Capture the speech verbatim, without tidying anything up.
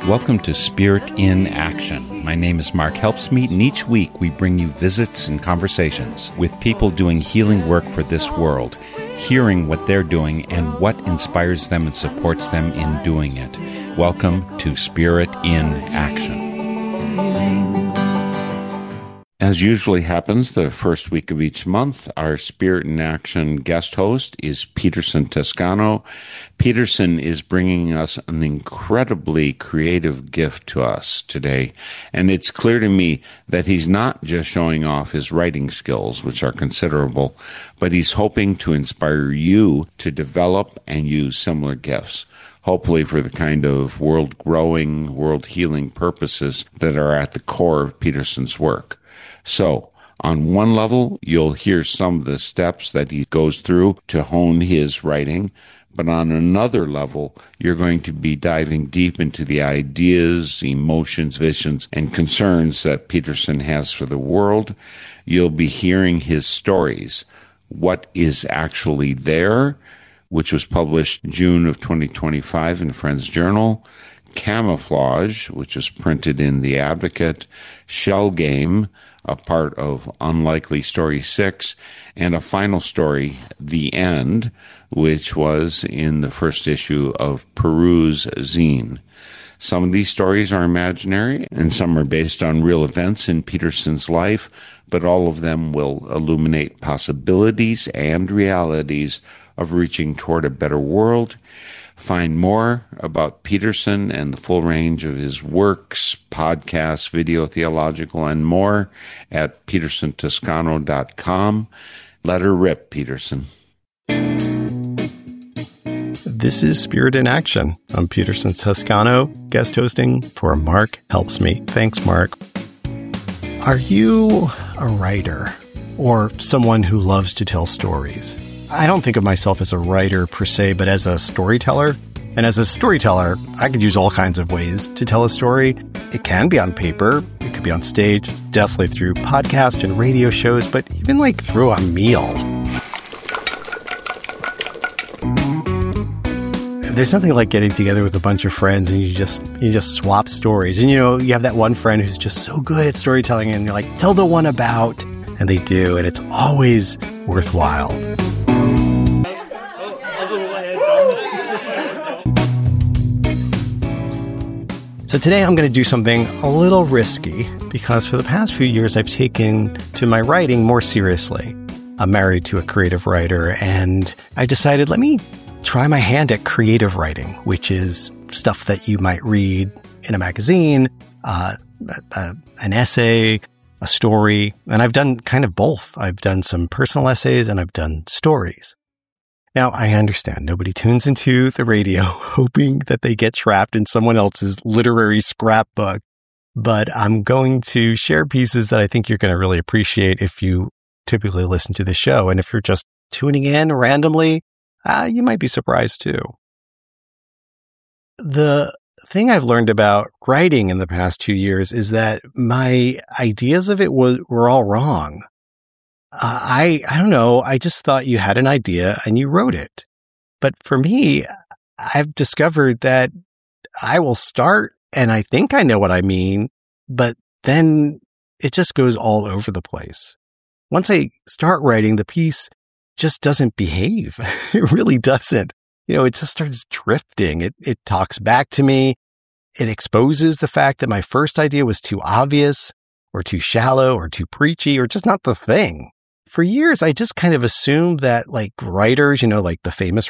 Welcome to Spirit in Action. My name is Mark Helpsmeet, and each week we bring you visits and conversations with people doing healing work for this world, hearing what they're doing and what inspires them and supports them in doing it. Welcome to Spirit in Action. As usually happens, the first week of each month, our Spirit in Action guest host is Peterson Toscano. Peterson is bringing us an incredibly creative gift to us today, and it's clear to me that he's not just showing off his writing skills, which are considerable, but he's hoping to inspire you to develop and use similar gifts, hopefully for the kind of world-growing, world-healing purposes that are at the core of Peterson's work. So, on one level, you'll hear some of the steps that he goes through to hone his writing, but on another level, you're going to be diving deep into the ideas, emotions, visions, and concerns that Peterson has for the world. You'll be hearing his stories, What is Actually There, which was published June of twenty twenty-five in Friends Journal, Camouflage, which was printed in The Advocate, Shell Game, a part of Unlikely Story six, and a final story, The End, which was in the first issue of Peru's Zine. Some of these stories are imaginary, and some are based on real events in Peterson's life, but all of them will illuminate possibilities and realities of reaching toward a better world. Find more about Peterson and the full range of his works, podcasts, video, theological, and more at peterson toscano dot com. Let her rip, Peterson. This is Spirit in Action. I'm Peterson Toscano, guest hosting for Mark Helpsmeet. Thanks, Mark. Are you a writer or someone who loves to tell stories? I don't think of myself as a writer per se, but as a storyteller. And as a storyteller, I could use all kinds of ways to tell a story. It can be on paper, it could be on stage, definitely through podcast and radio shows, but even like through a meal. There's nothing like getting together with a bunch of friends and you just you just swap stories. And you know, you have that one friend who's just so good at storytelling and you're like, tell the one about, and they do, and it's always worthwhile. So today I'm going to do something a little risky because for the past few years I've taken to my writing more seriously. I'm married to a creative writer and I decided let me try my hand at creative writing, which is stuff that you might read in a magazine, uh, a, an essay, a story, and I've done kind of both. I've done some personal essays and I've done stories. Now, I understand nobody tunes into the radio hoping that they get trapped in someone else's literary scrapbook, but I'm going to share pieces that I think you're going to really appreciate if you typically listen to the show. And if you're just tuning in randomly, uh, you might be surprised too. The thing I've learned about writing in the past two years is that my ideas of it was, were all wrong. Uh, I, I don't know. I just thought you had an idea and you wrote it. But for me, I've discovered that I will start and I think I know what I mean, but then it just goes all over the place. Once I start writing, the piece just doesn't behave. It really doesn't. You know, it just starts drifting. It, it talks back to me. It exposes the fact that my first idea was too obvious or too shallow or too preachy or just not the thing. For years, I just kind of assumed that like writers, you know, like the famous